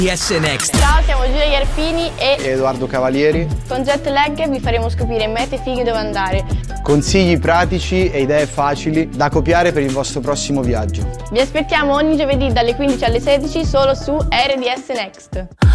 DS Next. Ciao, siamo Giulia Ierpini e Edoardo Cavalieri. con Jet Lag vi faremo scoprire mete fighe dove andare. Consigli pratici e idee facili da copiare per il vostro prossimo viaggio. Vi aspettiamo ogni giovedì dalle 15 alle 16 solo su RDS Next.